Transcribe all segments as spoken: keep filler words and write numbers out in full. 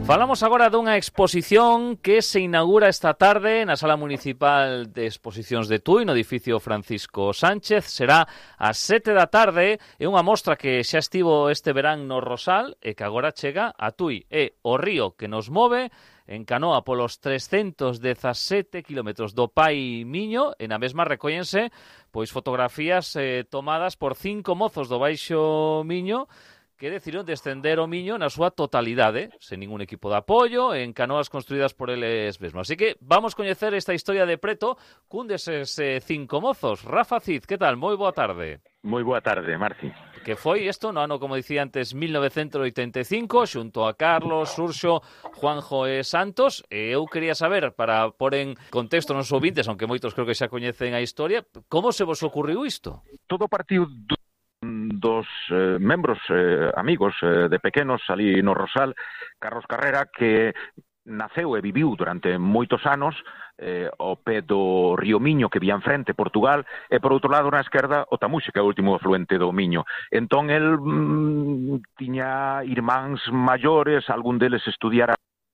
Falamos agora dunha exposición que se inaugura esta tarde na Sala Municipal de Exposicións de Tui, no edificio Francisco Sánchez. Será ás sete da tarde. É unha mostra que xa estivo este verán no Rosal e que agora chega a Tui. É o río que nos move en canoa polos trescentos dezasete kilómetros do Pai Miño, e na mesma recóllense pois fotografías eh, tomadas por cinco mozos do Baixo Miño que decidiron descender o Miño na súa totalidade, sen ningún equipo de apoio, en canoas construídas por eles mesmos. Así que vamos coñecer esta historia de preto cun deses eh, cinco mozos. Rafa Cid, que tal? Moi boa tarde. Moi boa tarde, Marci. Que foi isto no ano, como dicía antes, mil novecentos oitenta e cinco, xunto a Carlos, Xurxo, Juanjo e Santos. E eu quería saber, para pôr en contexto nos ouvintes, aunque moitos creo que xa coñecen a historia, como se vos ocurriu isto? Todo partido do dos eh, membros eh, amigos eh, de pequenos ali no Rosal, Carlos Carrera, que naceu e viviu durante moitos anos eh, ao pé do río Miño, que vía en frente, Portugal, e por outro lado na esquerda o Tamuxe, que é o último afluente do Miño. Entón el mm, tiña irmáns maiores, algún deles estudiara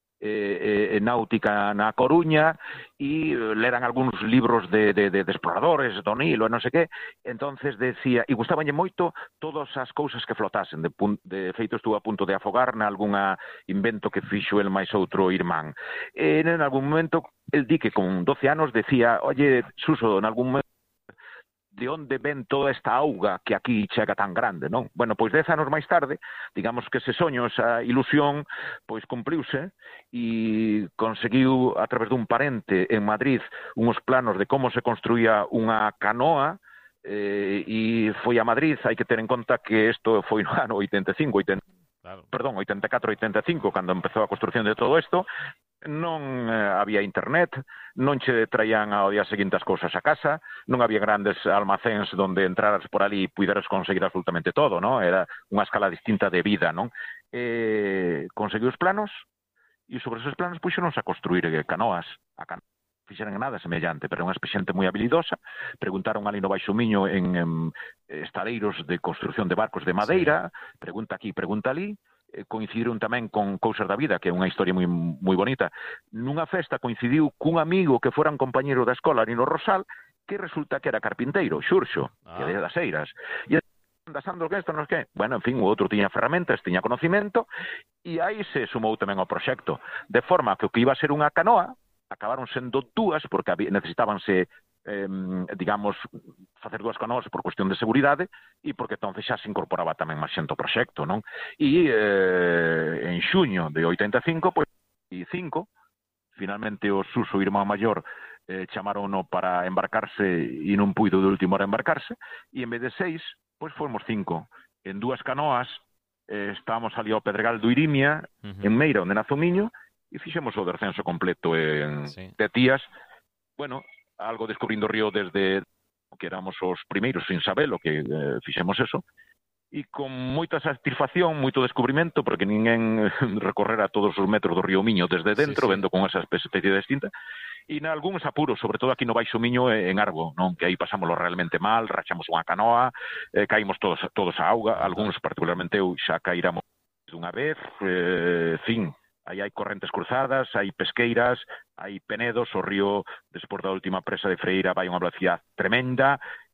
Eh, eh, náutica na Coruña e leran algúns libros de, de, de, de exploradores do Nilo e non sei que. Entonces decía, e gustabanlle moito todas as cousas que flotasen, de, de feito estuvo a punto de afogar na algunha invento que fixo el máis outro irmán. E en algún momento el di que con doce anos decía, oye, Suso, en algún momento de onde ven toda esta auga que aquí chega tan grande, non? Bueno, pois dez anos máis tarde, digamos que ese soño, esa ilusión, pois cumpliuse e conseguiu, a través dun parente en Madrid, uns planos de como se construía unha canoa, eh, e foi a Madrid. Hai que ter en conta que isto foi no ano oitenta e cinco, oitenta, claro. Perdón, oitenta e catro, oitenta e cinco, cando empezou a construción de todo isto. Non eh, había internet, non che traían ao día seguinte as cousas a casa, non había grandes almacéns donde entraras por ali e puderas conseguir absolutamente todo, non? Era unha escala distinta de vida, non? Eh, conseguiu os planos e sobre esos planos puxeronse a construir eh, canoas, a canoas. Fixeran nada semellante, pero unha xente moi habilidosa. Preguntaron ali no Baixo Miño en, en estaleiros de construción de barcos de madeira, sí. Pregunta aquí, pregunta ali. Coincidiron tamén con cousas da vida, que é unha historia moi moi bonita. Nunha festa coincidiu cun amigo que fora un compañeiro da escola ali no Rosal, que resulta que era carpinteiro, Xurxo, ah. que era das Eiras. E andasando que isto, non sei que. Bueno, en fin, o outro tiña ferramentas, tiña conocimento, e aí se sumou tamén ao proxecto. De forma que o que iba a ser unha canoa, acabaron sendo dúas, porque necesitábanse Eh, digamos, facer dúas canoas por cuestión de seguridade e porque entonces xa se incorporaba tamén máis xente ao proxecto, non? E eh, en xuño de oitenta e cinco, pois, e cinco, finalmente o Suso, irmán maior, eh, chamarono para embarcarse e non puido de última hora embarcarse, e en vez de seis, pois fomos cinco. En dúas canoas, eh, estábamos ali ao Pedregal do Irimia, uh-huh. en Meira, onde nazo Miño, e fixemos o descenso completo en sí. de tías. Bueno, algo descubrindo o río desde que éramos os primeiros sin sabelo que eh, fixemos eso, e con moita satisfacción, moito descubrimento, porque ninguén recorrera todos os metros do río Miño desde dentro, sí, sí. vendo con esa especie distinta, e nalgúns apuros, sobre todo aquí no Baixo Miño en Arbo, non, que aí pasámoslo realmente mal, rachamos unha canoa, eh, caímos todos, todos a auga, algúns, particularmente eu, xa caíramos dunha vez, eh, fin, aí hai correntes cruzadas, hai pesqueiras, hai penedos, o río, despois da última presa de Freira, vai unha velocidade tremenda,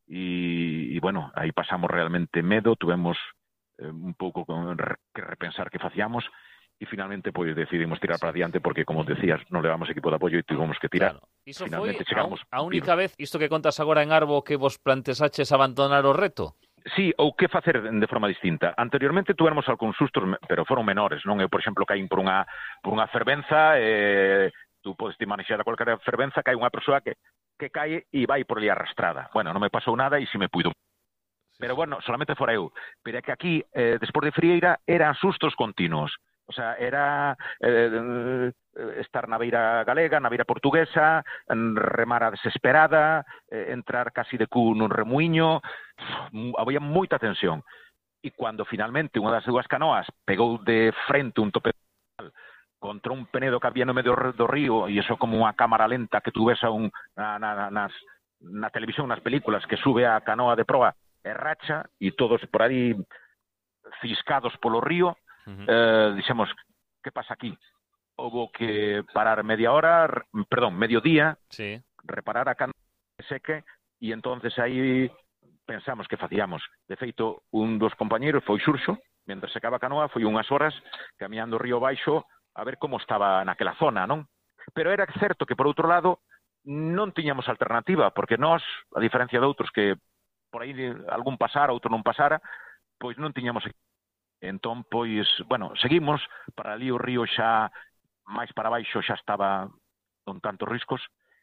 e, e bueno, aí pasamos realmente medo, tuvemos eh, un pouco que repensar que facíamos, e finalmente pois decidimos tirar para adiante, porque, como decías, non levamos equipo de apoio e tuvemos que tirar. Claro. Iso finalmente foi chegamos, a, un, a única vez, isto que contas agora en Arbo, que vos plantesaches abandonar o reto? Sí, ou que facer de forma distinta. Anteriormente tuvéramos algúns sustos, pero foron menores, non? Eu, por exemplo, caín por unha por unha fervenza, eh, tú podes te manexar a cualquier fervenza, cae unha persoa que, que cae e vai por ali arrastrada. Bueno, non me pasou nada e si me puido. Pero bueno, solamente fora eu. Pero é que aquí, eh, despois de Frieira, eran sustos continuos. O sea, era eh, estar na beira galega, na beira portuguesa, remar a desesperada, eh, entrar casi de cu nun remuiño, había moita tensión. E cando finalmente unha das dúas canoas pegou de frente un tope contra un penedo que había no medio do río, e iso como unha cámara lenta que tú ves a un, na, na, nas, na televisión, nas películas, que sube a canoa de proa e racha, e todos por aí ciscados polo río, Uh-huh. Eh, dixemos, que pasa aquí? houbo que parar media hora, perdón, medio día, sí. reparar a canoa seque, e entonces aí pensamos que facíamos. De feito, un dos compañeros foi Xurxo, mentre secaba a canoa, foi unhas horas camiando río baixo a ver como estaba naquela zona, non? Pero era certo que, por outro lado, non tiñamos alternativa, porque nós, a diferencia de outros que por aí algún pasara, outro non pasara, pois non tiñamos. Entón, pois, bueno, seguimos, para ali o río xa máis para baixo xa estaba con tantos riscos,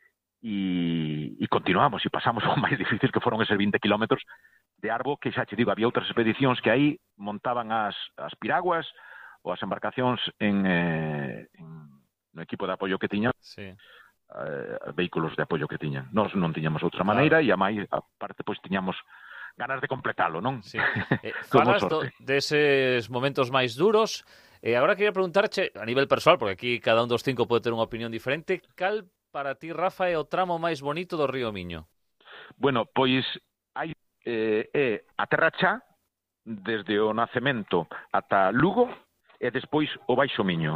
e, e continuamos, e pasamos o máis difícil que foron eses vinte kilómetros de Arbo, que xa che digo, había outras expedicións que aí montaban as, as piraguas ou as embarcacións en, eh, en no equipo de apoio que tiñan, sí. eh, vehículos de apoio que tiñan. Nós non tiñamos outra maneira, claro. E a máis, aparte, pois tiñamos ganas de completalo, non? Sí. Eh, falas do, deses momentos máis duros. E eh, agora quería preguntarche, a nivel persoal, porque aquí cada un dos cinco pode ter unha opinión diferente, cal para ti, Rafa, é o tramo máis bonito do río Miño? Bueno, pois hai eh, é a Terra Chá, desde o nacemento ata Lugo, e despois o Baixo Miño,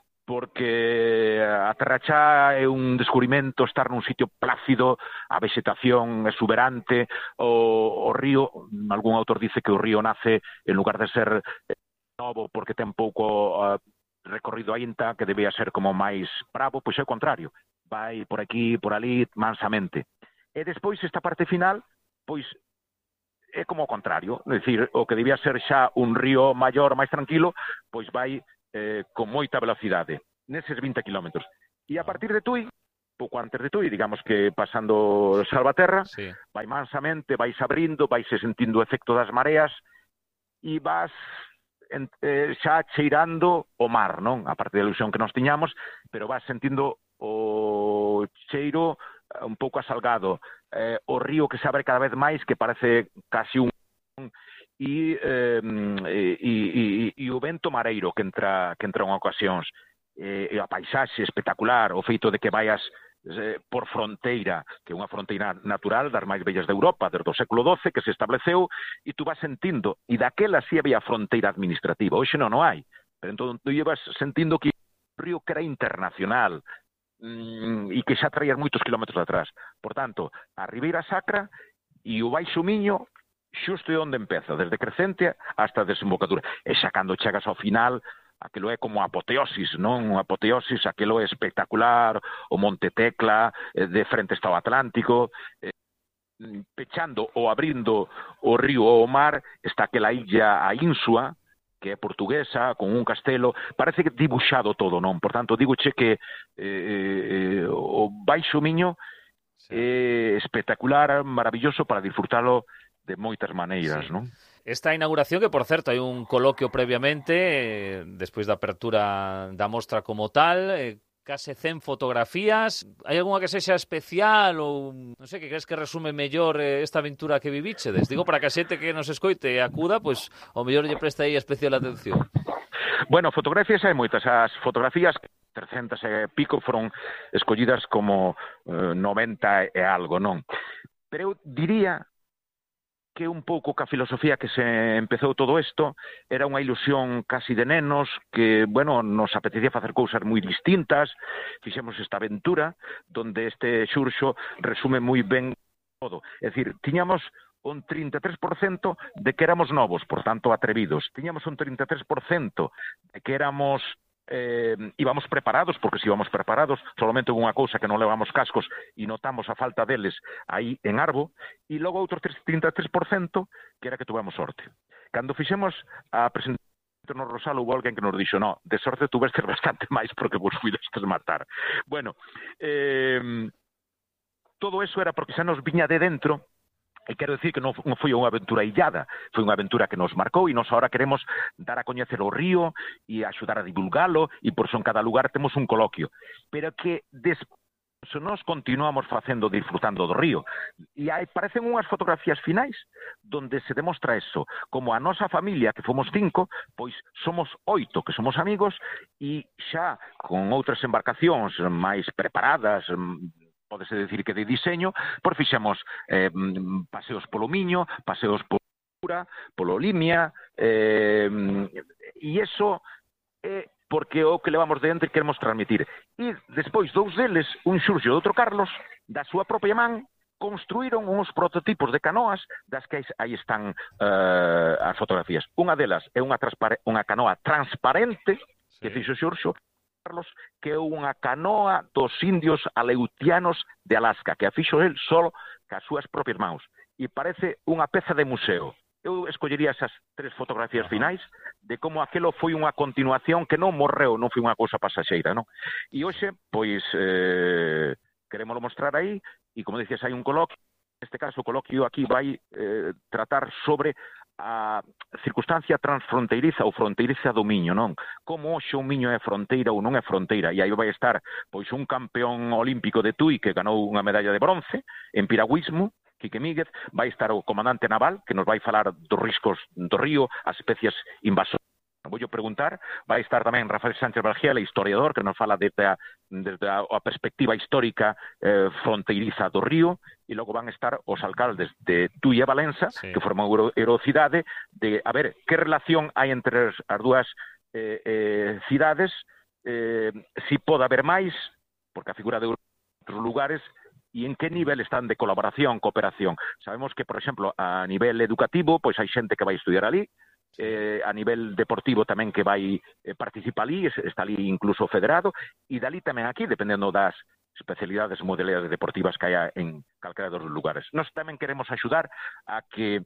porque a Terra Chá é un descubrimento, estar nun sitio plácido, a vegetación exuberante, o, o río, algún autor dice que o río nace, en lugar de ser novo porque ten pouco uh, recorrido aínta, que debía ser como máis bravo, pois é o contrario, vai por aquí, por ali, mansamente. E despois esta parte final, pois é como o contrario, é dicir, o que debía ser xa un río maior, máis tranquilo, pois vai eh, con moita velocidade, neses vinte kilómetros. E a partir de Tui, pouco antes de Tui, digamos que pasando Salvaterra, sí. Vai mansamente, vais abrindo, vais sentindo o efecto das mareas, e vas en, eh, xa cheirando o mar, non? A parte da ilusión que nos tiñamos, pero vas sentindo o cheiro un pouco asalgado, eh, o río que se abre cada vez máis, que parece casi un... e, eh, e, e, e o vento mareiro que entra, que entra en ocasións, e, e a paisaxe espectacular, o feito de que vayas eh, por fronteira, que é unha fronteira natural das máis bellas de Europa, desde o século doce, que se estableceu, e tú vas sentindo, e daquela sí había fronteira administrativa, hoxe non, non hai, pero entón tú ibas sentindo que o río que era internacional, e que xa traías moitos kilómetros atrás. Por tanto, a Ribeira Sacra e o Baixo Miño, xusto de onde empeza, desde Crecente hasta a desembocadura. E xa cando chegas ao final, aquilo é como apoteosis, non? Un apoteosis, aquilo é espectacular, o Monte Tecla, de frente está o Atlántico, eh, pechando ou abrindo o río ou o mar, está aquela illa, a Insua, que é portuguesa, con un castelo, parece que dibuixado todo, non? Por tanto, digoche que eh, eh, o Baixo Miño sí. É espectacular, maravilloso para disfrutalo de moitas maneiras, sí. Non? Esta inauguración, que por certo hai un coloquio previamente, eh, despois da apertura da mostra como tal, eh, case cen fotografías. Hai algunha que sexa especial ou, non sei, que crees que resume mellor eh, esta aventura que vivíchedes? Digo, para que a xente que nos escoite e acuda, pois, o mellor lle presta aí especial atención. Bueno, fotografías hai moitas. As fotografías, trescentas e pico, foron escollidas como eh, noventa e algo, non? Pero eu diría que un pouco ca filosofía que se empezou todo isto era unha ilusión casi de nenos que, bueno, nos apetecía facer cousas moi distintas, fixemos esta aventura donde este Xurxo resume moi ben todo. É dicir, tiñamos un trinta e tres por cento de que éramos novos, por tanto atrevidos. Tiñamos un trinta e tres por cento de que éramos eh, íbamos preparados, porque si íbamos preparados, solamente unha cousa que non levamos cascos e notamos a falta deles aí en Arbo, e logo outro trinta e tres por cento que era que tuvemos sorte. Cando fixemos a presentación no Rosal, houve alguén que nos dixo, no, de sorte tuvestes bastante máis porque vos cuidastes matar. Bueno, eh, todo eso era porque xa nos viña de dentro. E quero dicir que non foi unha aventura illada, foi unha aventura que nos marcou e nos ahora queremos dar a coñecer o río e axudar a divulgalo e por son cada lugar temos un coloquio. Pero que despois nos continuamos facendo disfrutando do río. E aí parecen unhas fotografías finais donde se demostra eso, como a nosa familia, que fomos cinco, pois somos oito, que somos amigos, e xa con outras embarcacións máis preparadas, podese decir que de diseño, por fixemos eh, paseos polo Miño, paseos polo Pura, polo Limia, eh, e iso é porque é o que levamos dentro e queremos transmitir. E despois dous deles, un Xurxo e outro Carlos, da súa propia man, construíron uns prototipos de canoas das que aí están uh, as fotografías. Unha delas é unha, unha canoa transparente que sí. fixo Xurxo Carlos, que é unha canoa dos indios aleutianos de Alaska, que a fixo el solo cas súas propias mãos. E parece unha peza de museo. Eu escollería esas tres fotografías finais de como aquelo foi unha continuación que non morreu, non foi unha cousa pasaxeira, non? E hoxe, pois, eh, queremos mostrar aí, e como dices, hai un coloquio, neste caso o coloquio aquí vai eh, tratar sobre a circunstancia transfronteiriza ou fronteiriza do Miño, non? Como hoxe un Miño é fronteira ou non é fronteira, e aí vai estar pois un campeón olímpico de Tui que ganou unha medalla de bronce en piragüismo, Quique Míguez, vai estar o comandante naval, que nos vai falar dos riscos do río, as especies invasoras. Vou preguntar, vai estar tamén Rafael Sánchez Bargiel, historiador, que nos fala desde a, desde a, a perspectiva histórica eh, fronteiriza do río, e logo van estar os alcaldes de Tui e Valença, sí. que forman a Eurocidade, de a ver que relación hai entre as, as dúas eh, eh, cidades, eh, si pode haber máis, porque a figura de outros lugares, e en que nivel están de colaboración, cooperación. Sabemos que, por exemplo, a nivel educativo, pois hai xente que vai estudiar ali, eh, a nivel deportivo tamén que vai eh, participar ali, está ali incluso federado, e dali tamén aquí, dependendo das especialidades, modalidades deportivas que haya en calquera dos lugares. Nós tamén queremos axudar a que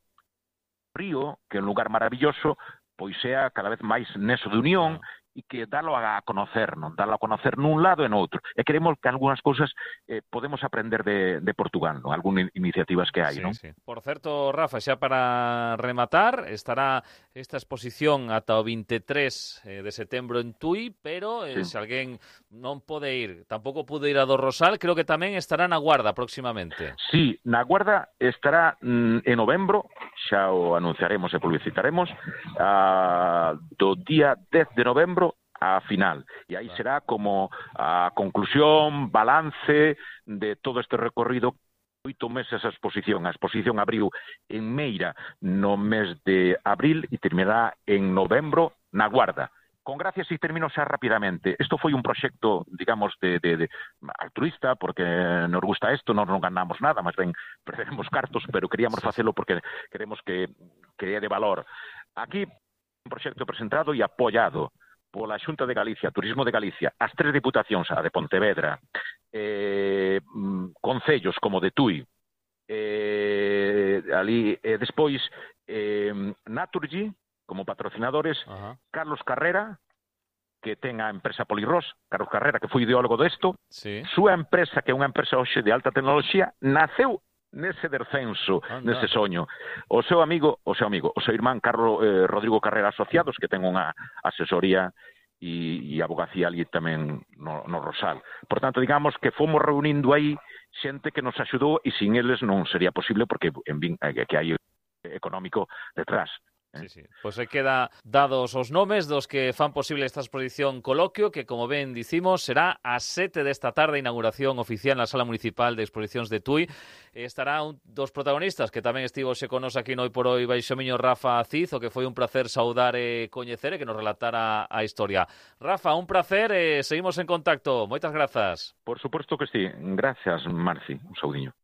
o río, que é un lugar maravilloso, pois sea cada vez máis neso de unión, e que dalo a conocer, non? Dalo a conocer nun lado e no outro. E queremos que algunhas cousas eh, podemos aprender de, de Portugal, non? Algúnas iniciativas que hai, sí, non? Sí. Por certo, Rafa, xa para rematar, estará esta exposición ata o vinte e tres de setembro en Tui, pero eh, sí. se alguén non pode ir, tampouco pude ir a do Rosal, creo que tamén estará na Guarda próximamente. Sí, na Guarda estará mm, en novembro, xa o anunciaremos e publicitaremos, uh, do día dez de novembro a final. E aí será como a conclusión, balance de todo este recorrido. Oito meses a exposición. A exposición abriu en Meira no mes de abril e terminará en novembro na Guarda. Con gracias e termino xa rapidamente. Isto foi un proxecto, digamos, de, de, de altruista, porque nos gusta isto, non nos ganamos nada, máis ben perderemos cartos, pero queríamos facelo porque queremos que, que é de valor. Aquí, un proxecto presentado e apoiado pola Xunta de Galicia, Turismo de Galicia, as tres diputacións, a de Pontevedra, eh, concellos como de Tui, eh, ali, eh, despois, eh, Naturgy, como patrocinadores, uh-huh. Carlos Carrera, que ten a empresa Polirros, Carlos Carrera, que foi ideólogo desto, sí. súa empresa, que é unha empresa hoxe de alta tecnoloxía, naceu nese descenso, Anda. nese soño. O seu amigo, o seu amigo, o seu irmán Carlos eh, Rodrigo Carrera Asociados, que ten unha asesoría e, e abogacía ali tamén no, no Rosal. Por tanto, digamos que fomos reunindo aí xente que nos axudou e sin eles non sería posible porque en fin, que hai económico detrás. Sí, sí. Pois pues aí queda dados os nomes dos que fan posible esta exposición coloquio, que, como ben dicimos, será a sete desta tarde, inauguración oficial na Sala Municipal de Exposicións de Tui. Estará un dos protagonistas, que tamén estivo xe con nos aquí no Hoy por Hoy, baixo miño Rafa Aziz, o que foi un placer saudar e coñecer e que nos relatara a historia. Rafa, un placer e seguimos en contacto. Moitas grazas. Por suposto que sí. Gracias, Marci. Un saudiño.